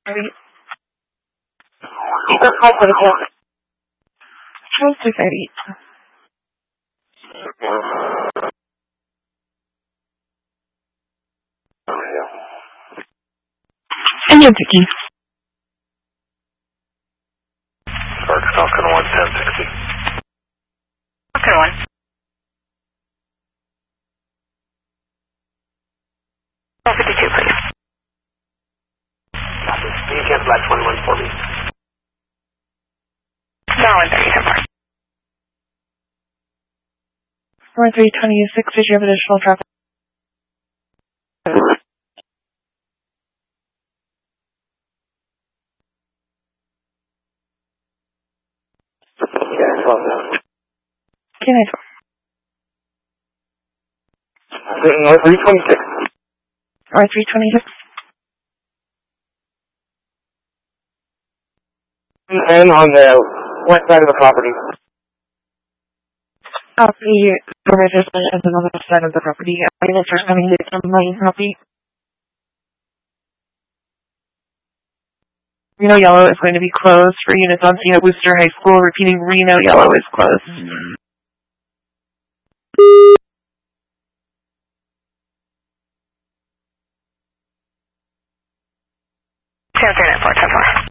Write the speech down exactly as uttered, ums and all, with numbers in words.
Ready? Hi, Protocol. How's two thirty? And you're Vicky. Starts Falcon one, ten sixty. Falcon one. one fifty-two, please. Copy. Can you cancel that twenty-one for me? No, one thirty so far. four three twenty-six, did you have additional traffic? Yeah, twelve now. Can I talk? North three twenty-six. Or three twenty-six? And on the west side of the property. Oh, the provider's is on the other side of the property. I think it's coming from my property. Reno Yellow is going to be closed for units on scene at Worcester High School. Repeating, Reno Yellow is closed. Ten three nine four, ten four.